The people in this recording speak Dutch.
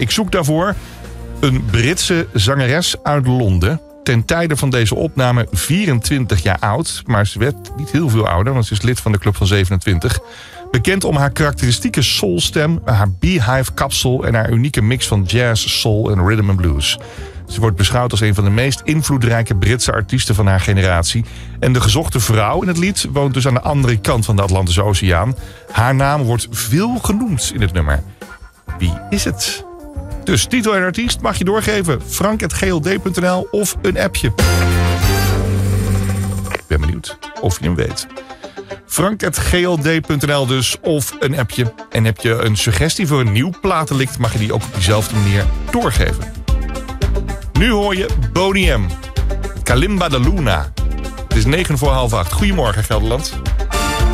Ik zoek daarvoor een Britse zangeres uit Londen. Ten tijde van deze opname 24 jaar oud. Maar ze werd niet heel veel ouder, want ze is lid van de Club van 27. Bekend om haar karakteristieke soulstem, haar beehive-kapsel en haar unieke mix van jazz, soul en rhythm and blues. Ze wordt beschouwd als een van de meest invloedrijke Britse artiesten van haar generatie. En de gezochte vrouw in het lied woont dus aan de andere kant van de Atlantische Oceaan. Haar naam wordt veel genoemd in het nummer. Wie is het? Dus titel en artiest mag je doorgeven. frank@gld.nl of een appje. Ik ben benieuwd of je hem weet. frank@gld.nl dus of een appje. En heb je een suggestie voor een nieuw platenlicht, mag je die ook op diezelfde manier doorgeven. Nu hoor je Boney M. Kalimba de Luna. Het is 7:45. Goedemorgen Gelderland.